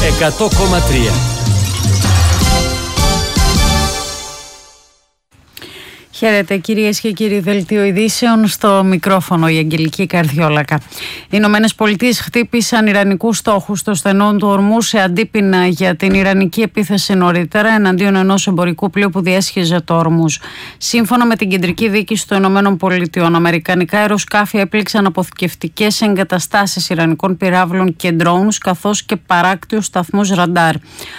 100,3. Χαίρετε κυρίες και κύριοι, δελτίο ειδήσεων, στο μικρόφωνο η Αγγελική Καρδιόλακα. Οι Ηνωμένες Πολιτείες χτύπησαν ιρανικούς στόχους στο στενό του Ορμού σε αντίπεινα για την ιρανική επίθεση νωρίτερα εναντίον ενός εμπορικού πλοίου που διέσχιζε το Ορμούζ. Σύμφωνα με την κεντρική διοίκηση των Ηνωμένων Πολιτειών, αμερικανικά αεροσκάφη έπληξαν αποθηκευτικές εγκαταστάσεις ιρανικών πυράβλων και ντρόουνς, καθώς και παράκτιους σταθμούς ραντάρ.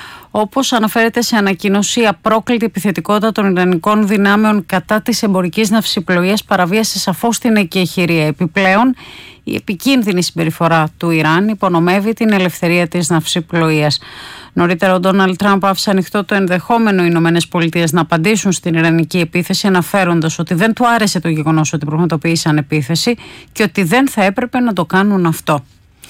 Όπως αναφέρεται σε ανακοίνωση, η απρόκλητη επιθετικότητα των ιρανικών δυνάμεων κατά της εμπορικής ναυσιπλοείας παραβίασε σαφώς την εκεχηρία. Επιπλέον, η επικίνδυνη συμπεριφορά του Ιράν υπονομεύει την ελευθερία της ναυσιπλοείας. Νωρίτερα, ο Ντόναλντ Τραμπ άφησε ανοιχτό το ενδεχόμενο οι Ηνωμένες Πολιτείες να απαντήσουν στην ιρανική επίθεση, αναφέροντας ότι δεν του άρεσε το γεγονός ότι πραγματοποίησαν επίθεση και ότι δεν θα έπρεπε να το κάνουν αυτό.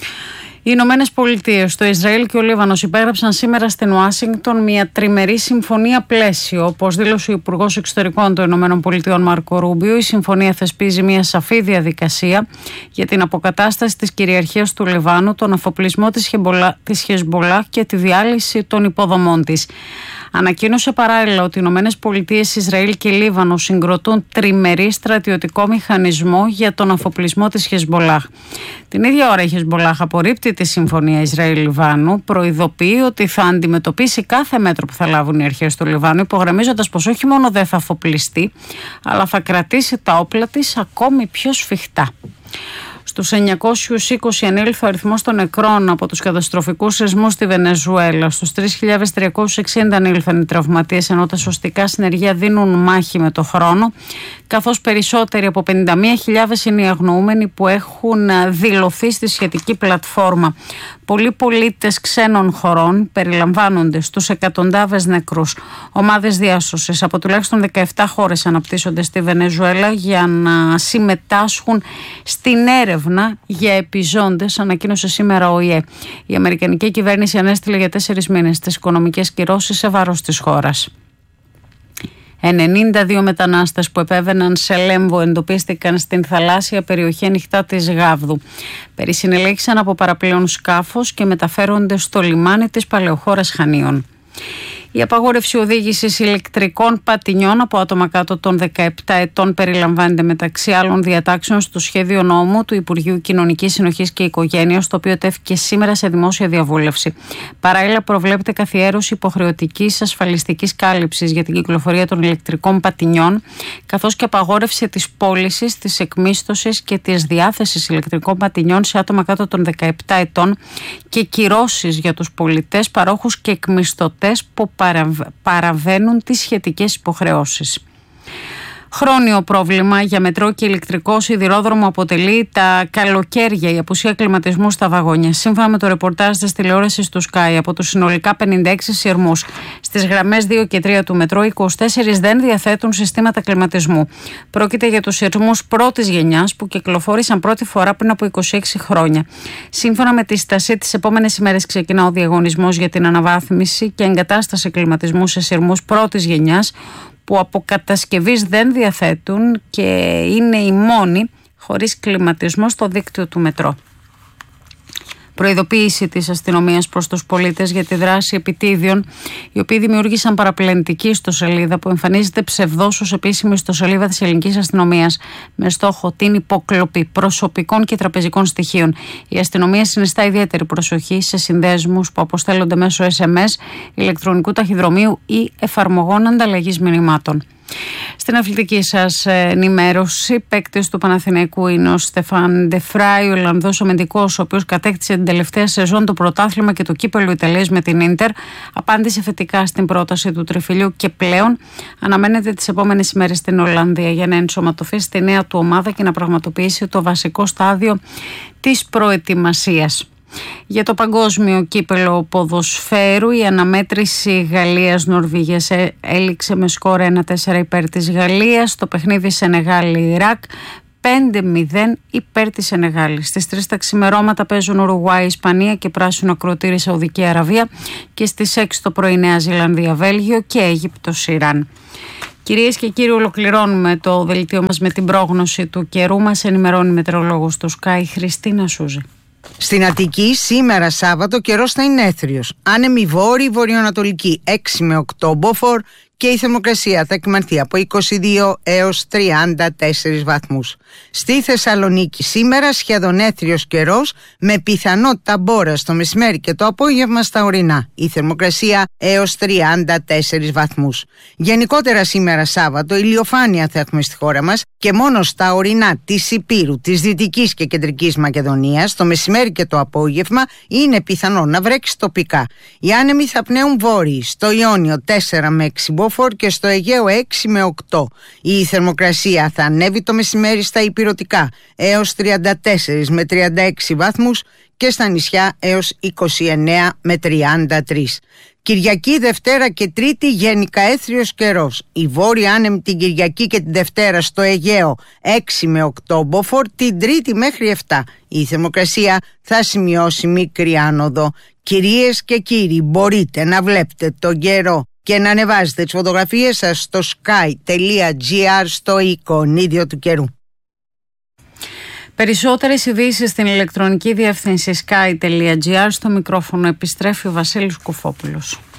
Οι Ηνωμένες Πολιτείες, το Ισραήλ και ο Λίβανος υπέγραψαν σήμερα στην Ουάσιγκτον μια τριμερή συμφωνία πλαίσιο. Όπως δήλωσε ο Υπουργός Εξωτερικών των Ηνωμένων Πολιτειών Μάρκο Ρούμπιο, η συμφωνία θεσπίζει μια σαφή διαδικασία για την αποκατάσταση της κυριαρχίας του Λιβάνου, τον αφοπλισμό της Χεσμπολάχ και τη διάλυση των υποδομών της. Ανακοίνωσε παράλληλα ότι οι Ηνωμένες Πολιτείες, Ισραήλ και Λίβανο συγκροτούν τριμερή στρατιωτικό μηχανισμό για τον αφοπλισμό της Χεσμπολάχ. Την ίδια ώρα η Χεσμπολάχ απορρίπτει τη συμφωνία Ισραήλ-Λιβάνου, προειδοποιεί ότι θα αντιμετωπίσει κάθε μέτρο που θα λάβουν οι αρχές του Λιβάνου, υπογραμμίζοντας πως όχι μόνο δεν θα αφοπλιστεί, αλλά θα κρατήσει τα όπλα της ακόμη πιο σφιχτά. Στους 920 ανήλθε ο αριθμός των νεκρών από τους καταστροφικούς σεισμούς στη Βενεζουέλα. Στους 3.360 ανήλθαν οι τραυματίες, ενώ τα σωστικά συνεργεία δίνουν μάχη με το χρόνο, καθώς περισσότεροι από 51.000 είναι οι αγνοούμενοι που έχουν δηλωθεί στη σχετική πλατφόρμα. Πολλοί πολίτες ξένων χωρών περιλαμβάνονται στους εκατοντάδες νεκρούς. Ομάδες διάσωσης από τουλάχιστον 17 χώρες αναπτύσσονται στη Βενεζουέλα για να συμμετάσχουν στην έρευνα για επιζώντες, ανακοίνωσε σήμερα ο ΟΗΕ. Η Αμερικανική κυβέρνηση ανέστειλε για 4 μήνες τις οικονομικές κυρώσεις σε βάρος της χώρας. 92 μετανάστες που επέβαιναν σε Λέμβο εντοπίστηκαν στην θαλάσσια περιοχή ανοιχτά της Γάβδου. Περισυνελέγησαν από παραπλέον σκάφος και μεταφέρονται στο λιμάνι της παλαιοχώρας Χανίων. Η απαγόρευση οδήγησης ηλεκτρικών πατινιών από άτομα κάτω των 17 ετών περιλαμβάνεται μεταξύ άλλων διατάξεων στο σχέδιο νόμου του Υπουργείου Κοινωνικής Συνοχής και Οικογένειας, το οποίο τέθηκε σήμερα σε δημόσια διαβούλευση. Παράλληλα, προβλέπεται καθιέρωση υποχρεωτικής ασφαλιστικής κάλυψης για την κυκλοφορία των ηλεκτρικών πατινιών, καθώς και απαγόρευση της πώλησης, της εκμίσθωσης και της διάθεσης ηλεκτρικών πατινιών σε άτομα κάτω των 17 ετών και κυρώσεις για τους πολιτές, παρόχους και εκμισθωτές που παραβαίνουν τις σχετικές υποχρεώσεις. Χρόνιο πρόβλημα για μετρό και ηλεκτρικό σιδηρόδρομο αποτελεί τα καλοκαίρια η απουσία κλιματισμού στα βαγόνια. Σύμφωνα με το ρεπορτάζ της τηλεόρασης του Sky, από τους συνολικά 56 σειρμούς στις γραμμές 2 και 3 του μετρό, 24 δεν διαθέτουν συστήματα κλιματισμού. Πρόκειται για τους σειρμούς πρώτης γενιάς που κυκλοφόρησαν πρώτη φορά πριν από 26 χρόνια. Σύμφωνα με τη στασή, τις επόμενες ημέρες ξεκινά ο διαγωνισμός για την αναβάθμιση και εγκατάσταση κλιματισμού σε σειρμούς πρώτης γενιάς που από κατασκευής δεν διαθέτουν και είναι οι μόνοι χωρίς κλιματισμό στο δίκτυο του μετρό. Προειδοποίηση της αστυνομίας προς τους πολίτες για τη δράση επιτίδιων, οι οποίοι δημιούργησαν παραπλανητική ιστοσελίδα που εμφανίζεται ψευδώς ως επίσημη ιστοσελίδα της ελληνικής αστυνομίας με στόχο την υποκλοπή προσωπικών και τραπεζικών στοιχείων. Η αστυνομία συνιστά ιδιαίτερη προσοχή σε συνδέσμους που αποστέλλονται μέσω SMS, ηλεκτρονικού ταχυδρομείου ή εφαρμογών ανταλλαγής μηνυμάτων. Στην αθλητική σας ενημέρωση, παίκτης του Παναθηναϊκού είναι ο Στεφάν Ντεφράι, ο Ολλανδός αμυντικός, ο οποίος κατέκτησε την τελευταία σεζόν το πρωτάθλημα και το κύπελλο Ιταλίας με την Ίντερ. Απάντησε θετικά στην πρόταση του τριφυλιού και πλέον αναμένεται τις επόμενες ημέρες στην Ολλανδία για να ενσωματωθεί στη νέα του ομάδα και να πραγματοποιήσει το βασικό στάδιο της προετοιμασίας. Για το παγκόσμιο κύπελλο ποδοσφαίρου, η αναμέτρηση Γαλλίας-Νορβηγίας έληξε με σκορ 1-4 υπέρ της Γαλλίας. Το παιχνίδι Σενεγάλη-Ιράκ 5-0 υπέρ της Σενεγάλης. Στις 3 τα ξημερώματα παίζουν Ουρουγουάη, Ισπανία και πράσινο ακροτήρι Σαουδική Αραβία και στις 6 το πρωί Νέα Ζηλανδία, Βέλγιο και Αίγυπτος, Ιράν. Κυρίες και κύριοι, ολοκληρώνουμε το δελτίο μας με την πρόγνωση του καιρού. Μας ενημερώνει η μετεωρολόγος του Sky, Χριστίνα Σούζη. Στην Αττική σήμερα Σάββατο καιρός θα είναι έθριος. Άνεμη βόρειη βορειοανατολική 6 με 8 μποφόρ και η θερμοκρασία θα εκμανθεί από 22 έως 34 βαθμούς. Στη Θεσσαλονίκη σήμερα σχεδόν έθριος καιρός με πιθανότητα μπόρα στο μεσημέρι και το απόγευμα στα ορεινά. Η θερμοκρασία έως 34 βαθμούς. Γενικότερα σήμερα Σάββατο ηλιοφάνεια θα έχουμε στη χώρα μας και μόνο στα ορεινά της Ηπείρου, της Δυτικής και Κεντρικής Μακεδονίας το μεσημέρι και το απόγευμα είναι πιθανό να βρέξει τοπικά. Οι άνεμοι θα πνέουν βόρειοι, στο Ιόνιο 4 με 6 μποφόρ και στο Αιγαίο 6 με 8. Η θερμοκρασία θα ανέβει το μεσημέρι στα ηπειρωτικά έως 34 με 36 βαθμούς και στα νησιά έως 29 με 33. Κυριακή, Δευτέρα και Τρίτη γενικά έθριος καιρός. Η βόρεια άνεμη την Κυριακή και την Δευτέρα στο Αιγαίο 6 με 8 μποφόρ, την Τρίτη μέχρι 7. Η θερμοκρασία θα σημειώσει μικρή άνοδο. Κυρίες και κύριοι, μπορείτε να βλέπετε τον καιρό και να ανεβάζετε τις φωτογραφίες σας στο sky.gr στο εικονίδιο του καιρού. Περισσότερες ειδήσεις στην ηλεκτρονική διεύθυνση sky.gr. Στο μικρόφωνο επιστρέφει ο Βασίλης Κουφόπουλος.